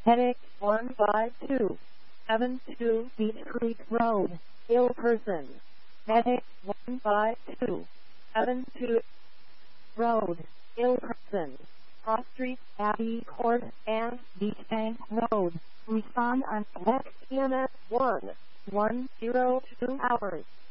Headache 15272 Beach Creek Road, ill person. Headache 15272 Road, ill person. Cross Street, Abbey Court, and Beach Bank Road. Respond on next EMS 1 102 hours.